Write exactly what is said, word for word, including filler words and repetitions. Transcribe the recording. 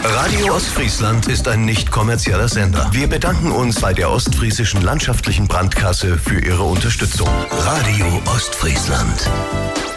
Radio Ostfriesland ist ein nicht kommerzieller Sender. Wir bedanken uns bei der Ostfriesischen Landschaftlichen Brandkasse für ihre Unterstützung. Radio Ostfriesland.